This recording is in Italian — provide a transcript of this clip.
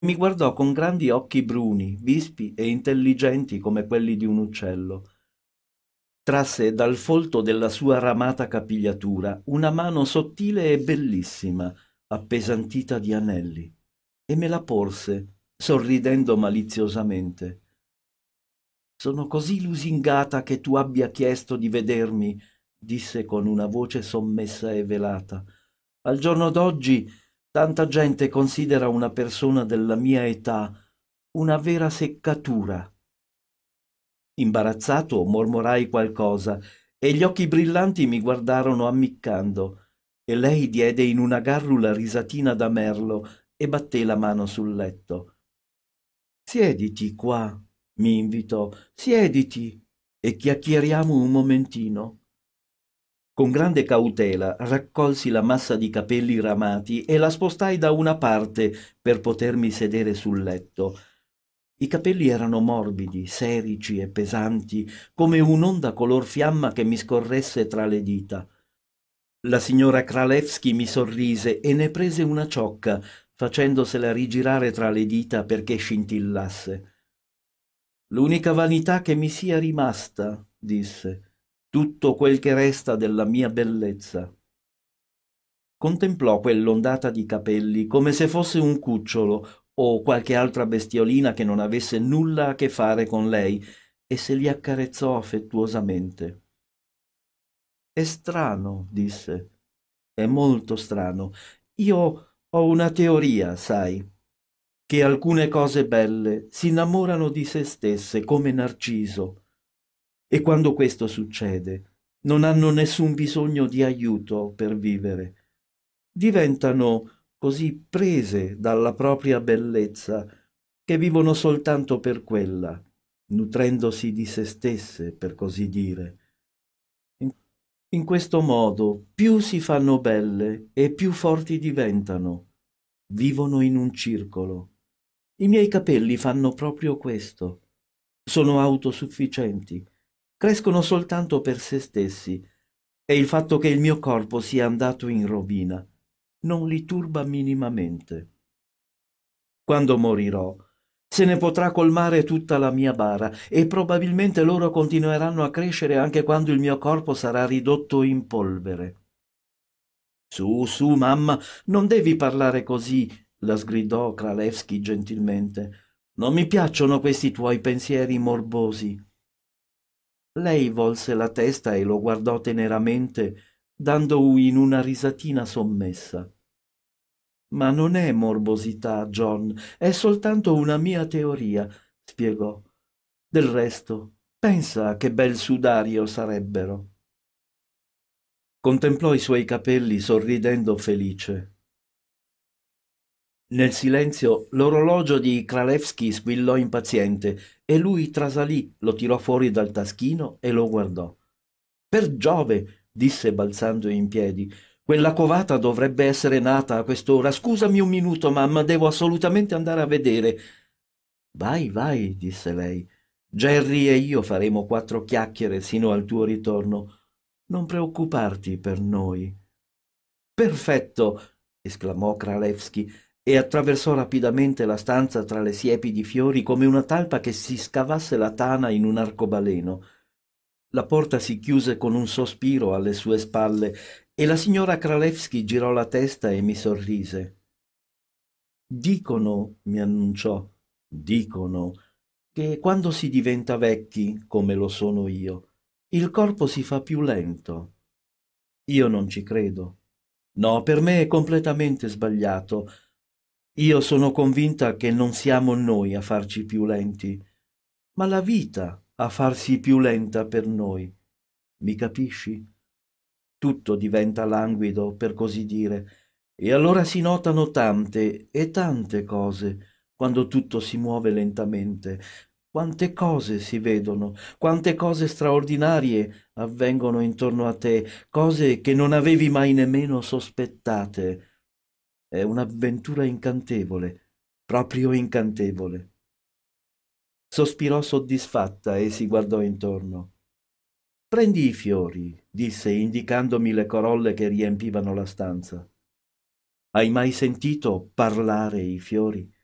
Mi guardò con grandi occhi bruni, vispi e intelligenti come quelli di un uccello. Trasse dal folto della sua ramata capigliatura una mano sottile e bellissima, appesantita di anelli, e me la porse, sorridendo maliziosamente. Sono così lusingata che tu abbia chiesto di vedermi, disse con una voce sommessa e velata. Al giorno d'oggi tanta gente considera una persona della mia età una vera seccatura. Imbarazzato mormorai qualcosa e gli occhi brillanti mi guardarono ammiccando e lei diede in una garrula risatina da merlo e batté la mano sul letto. Siediti qua, mi invitò, siediti e chiacchieriamo un momentino. Con grande cautela raccolsi la massa di capelli ramati e la spostai da una parte per potermi sedere sul letto. I capelli erano morbidi, serici e pesanti, come un'onda color fiamma che mi scorresse tra le dita. La signora Kralewski mi sorrise e ne prese una ciocca, facendosela rigirare tra le dita perché scintillasse. L'unica vanità che mi sia rimasta, disse, tutto quel che resta della mia bellezza. Contemplò quell'ondata di capelli come se fosse un cucciolo o qualche altra bestiolina che non avesse nulla a che fare con lei e se li accarezzò affettuosamente. È strano, disse, è molto strano. Io ho una teoria, sai, che alcune cose belle si innamorano di se stesse come Narciso e quando questo succede non hanno nessun bisogno di aiuto per vivere. Diventano così prese dalla propria bellezza che vivono soltanto per quella, nutrendosi di se stesse, per così dire. In, in questo modo più si fanno belle e più forti diventano. Vivono in un circolo. I miei capelli fanno proprio questo. Sono autosufficienti, crescono soltanto per se stessi e il fatto che il mio corpo sia andato in rovina non li turba minimamente. Quando morirò, se ne potrà colmare tutta la mia bara e probabilmente loro continueranno a crescere anche quando il mio corpo sarà ridotto in polvere. Su, su, mamma, non devi parlare così, la sgridò Kralewski gentilmente. Non mi piacciono questi tuoi pensieri morbosi. Lei volse la testa e lo guardò teneramente, dando in una risatina sommessa. Ma non è morbosità, John, è soltanto una mia teoria, spiegò. Del resto, pensa che bel sudario sarebbero. Contemplò i suoi capelli sorridendo felice. Nel silenzio l'orologio di Kralewski squillò impaziente e lui trasalì, lo tirò fuori dal taschino e lo guardò. Per Giove, disse balzando in piedi, quella covata dovrebbe essere nata a quest'ora. Scusami un minuto, mamma, devo assolutamente andare a vedere. Vai, vai, disse lei. Jerry e io faremo quattro chiacchiere sino al tuo ritorno. Non preoccuparti per noi. Perfetto, esclamò Kralewski e attraversò rapidamente la stanza tra le siepi di fiori come una talpa che si scavasse la tana in un arcobaleno. La porta si chiuse con un sospiro alle sue spalle e la signora Kralewski girò la testa e mi sorrise. Dicono, mi annunciò, dicono che quando si diventa vecchi, come lo sono io, il corpo si fa più lento. Io non ci credo. No, per me è completamente sbagliato. Io sono convinta che non siamo noi a farci più lenti, ma la vita a farsi più lenta per noi. Mi capisci? Tutto diventa languido, per così dire, e allora si notano tante e tante cose quando tutto si muove lentamente. Quante cose si vedono, quante cose straordinarie avvengono intorno a te, cose che non avevi mai nemmeno sospettate. È un'avventura incantevole, proprio incantevole. Sospirò soddisfatta e si guardò intorno. Prendi i fiori, disse indicandomi le corolle che riempivano la stanza. Hai mai sentito parlare i fiori?